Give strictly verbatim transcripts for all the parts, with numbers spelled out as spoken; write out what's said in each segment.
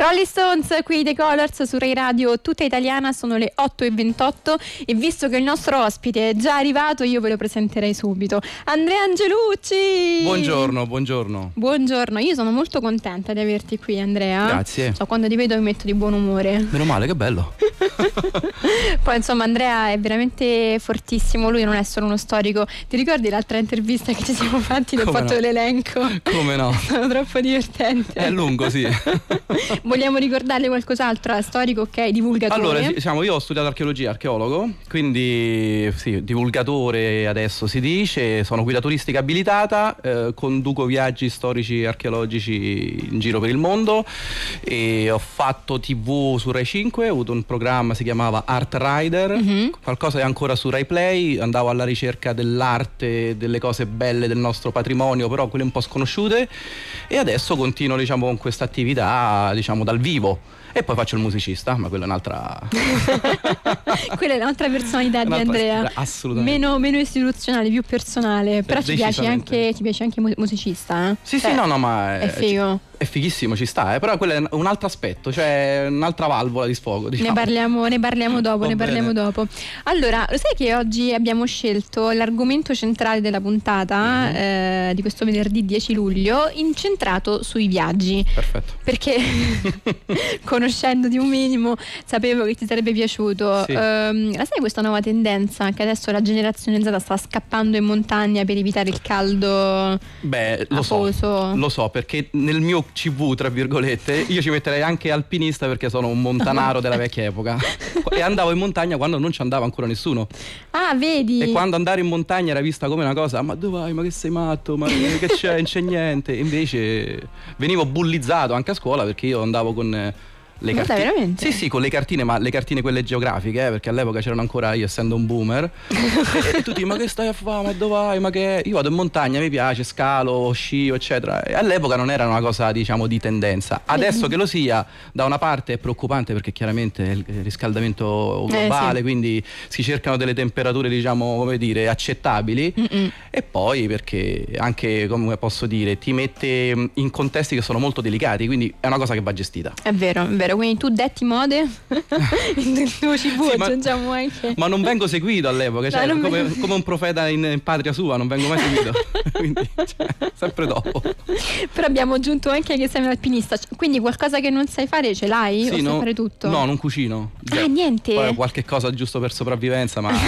Rolling Stones, qui The Colors su Rai Radio tutta italiana, sono le otto e ventotto e visto che il nostro ospite è già arrivato io ve lo presenterei subito. Andrea Angelucci! Buongiorno, buongiorno. Buongiorno, io sono molto contenta di averti qui, Andrea. Grazie. So, quando ti vedo mi metto di buon umore. Meno male, che bello. Poi insomma Andrea è veramente fortissimo, lui non è solo uno storico. Ti ricordi l'altra intervista che ci siamo fatti, ti ho fatto no? l'elenco? Come no? Sono troppo divertente. È lungo, sì. Vogliamo ricordarle qualcos'altro? Storico, ok, divulgatore. Allora, diciamo, io ho studiato archeologia, archeologo, quindi sì, divulgatore adesso si dice, sono guida turistica abilitata, eh, conduco viaggi storici e archeologici in giro per il mondo e ho fatto tivù su Rai cinque, ho avuto un programma, si chiamava Art Rider, mm-hmm. qualcosa è ancora su Rai Play, andavo alla ricerca dell'arte, delle cose belle del nostro patrimonio, però quelle un po' sconosciute, e adesso continuo, diciamo, con questa attività, diciamo, dal vivo. E poi faccio il musicista, ma quella è un'altra quella è un'altra personalità un'altra di Andrea, assolutamente. Meno, meno istituzionale, più personale. Però ci piace anche, ti piace anche musicista, eh? Sì, cioè, sì, no, no, ma è figo. È fighissimo, ci sta, eh? Però quello è un altro aspetto, cioè un'altra valvola di sfogo, diciamo. Ne parliamo, ne parliamo dopo, Va ne bene. parliamo dopo. Allora, lo sai che oggi abbiamo scelto l'argomento centrale della puntata, mm-hmm. eh, di questo venerdì dieci luglio, incentrato sui viaggi. Perfetto. Perché conoscendoti un minimo sapevo che ti sarebbe piaciuto. Sì. Um, la sai questa nuova tendenza che adesso la generazione Z sta scappando in montagna per evitare il caldo? Beh, lo afoso. so, lo so, perché nel mio C V, tra virgolette, io ci metterei anche alpinista perché sono un montanaro della vecchia epoca e andavo in montagna quando non ci andava ancora nessuno. Ah, vedi? E quando andare in montagna era vista come una cosa, ma dove vai, ma che sei matto, ma che c'è, non c'è niente. Invece venivo bullizzato anche a scuola perché io andavo con le ma cartine. veramente? Sì, sì, con le cartine, ma le cartine quelle geografiche, eh, perché all'epoca c'erano ancora, io essendo un boomer. e, e tutti, ma che stai a fare, ma dove vai, ma che... Io vado in montagna, mi piace, scalo, scio, eccetera. E all'epoca non era una cosa, diciamo, di tendenza. Adesso che lo sia, da una parte è preoccupante perché chiaramente è il riscaldamento globale, eh, sì. Quindi si cercano delle temperature, diciamo, come dire, accettabili. Mm-mm. E poi perché anche, come posso dire, ti mette in contesti che sono molto delicati, quindi è una cosa che va gestita. È vero, è vero. Quindi tu detti mode il tuo C V, sì, aggiungiamo ma, anche. Ma non vengo seguito all'epoca, cioè, no, come, vengo... come un profeta in, in patria sua, non vengo mai seguito. Quindi, cioè, sempre dopo. Però abbiamo aggiunto anche che sei un alpinista, quindi qualcosa che non sai fare ce l'hai? Sì, o no, sai fare tutto? No, non cucino. Ah, già, niente. Poi qualche cosa giusto per sopravvivenza, ma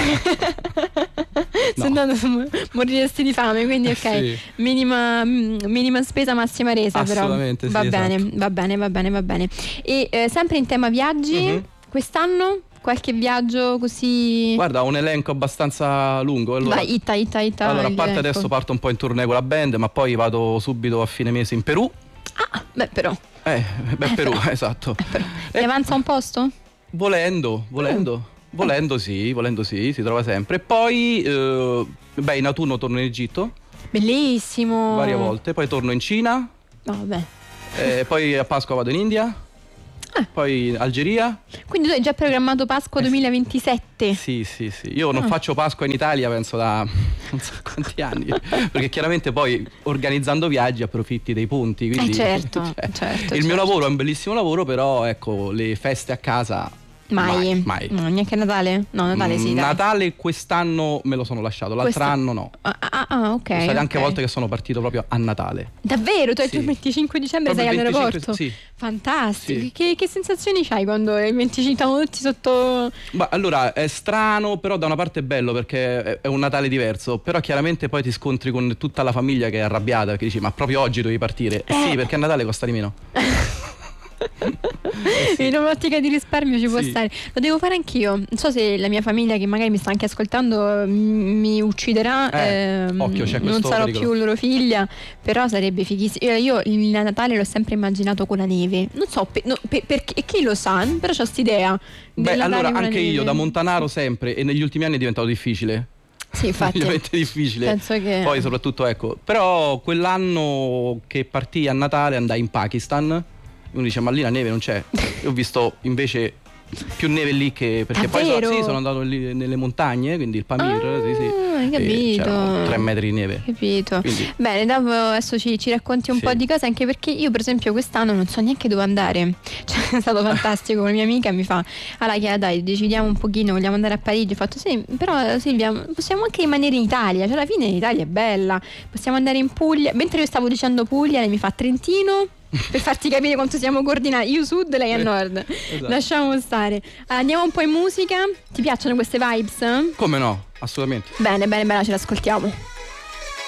se no, no moriresti di fame, quindi ok, sì. minima, minima spesa, massima resa. Assolutamente, però sì, va bene, esatto. va bene, va bene, va bene. E eh, sempre in tema viaggi, mm-hmm. quest'anno qualche viaggio così? Guarda, un elenco abbastanza lungo. Allora, vai, itta, itta, itta. Allora, a parte elenco. Adesso parto un po' in tournée con la band, ma poi vado subito a fine mese in Perù. Ah, beh però. Eh, beh, eh, Perù, però. esatto. Eh, però. E ti avanza un posto? Volendo, volendo. Mm. Volendo sì, volendo sì, si trova sempre. Poi, eh, beh, in autunno torno in Egitto. Bellissimo. Varie volte. Poi torno in Cina. No, vabbè. Eh, poi a Pasqua vado in India. Ah. Poi Algeria. Quindi tu hai già programmato Pasqua duemilaventisette? Eh, sì, sì, sì. Io non ah. faccio Pasqua in Italia, penso da non so quanti anni. Perché chiaramente poi organizzando viaggi approfitti dei punti. Quindi, eh certo, cioè, certo. Il certo. mio lavoro è un bellissimo lavoro, però ecco, le feste a casa... Mai. mai, mai. No, neanche Natale? No, Natale sì, dai. Natale quest'anno me lo sono lasciato, l'altro Questo... anno no. Ah, ah, ah ok. Sono state okay. anche volte che sono partito proprio a Natale. Davvero? Tu sì. il venticinque dicembre proprio sei venticinque, all'aeroporto? Sì. Fantastico. Sì. Che, che sensazioni c'hai quando il venticinque siamo tutti sotto... Ma allora è strano, però da una parte è bello perché è un Natale diverso, però chiaramente poi ti scontri con tutta la famiglia che è arrabbiata perché dici ma proprio oggi devi partire. Eh, eh sì, perché a Natale costa di meno. Eh sì. In un'ottica di risparmio ci può sì. stare. Lo devo fare anch'io. Non so se la mia famiglia, che magari mi sta anche ascoltando, mi ucciderà. eh, ehm, Occhio, c'è non sarò pericolo. più loro figlia. Però sarebbe fighissimo. Io, io il Natale l'ho sempre immaginato con la neve. Non so per, no, per, perché chi lo sa, però c'ho st'idea. Beh, allora anche io da montanaro sempre, e negli ultimi anni è diventato difficile. Sì, infatti. Veramente difficile. Penso che... Poi soprattutto ecco, però quell'anno che partì a Natale andai in Pakistan. Uno dice ma lì la neve non c'è. Io ho visto invece più neve lì che perché Davvero? poi so, sì, sono andato lì nelle montagne, quindi il Pamir, Ah, sì, sì. hai capito. C'erano tre metri di neve. Capito. Quindi- Bene, dopo adesso ci, ci racconti un Sì. po' di cose, anche perché io per esempio quest'anno non so neanche dove andare. Cioè, è stato fantastico. Una mia amica mi fa: allora Chiara, dai, decidiamo un pochino, vogliamo andare a Parigi. Ho fatto sì, però Silvia, possiamo anche rimanere in Italia, cioè alla fine l'Italia è bella, possiamo andare in Puglia. Mentre io stavo dicendo Puglia, lei mi fa Trentino. Per farti capire quanto siamo coordinati, io sud, lei a nord. Esatto. Lasciamo stare. Andiamo un po' in musica. Ti piacciono queste vibes? Come no? Assolutamente. Bene, bene, bene, ce l'ascoltiamo.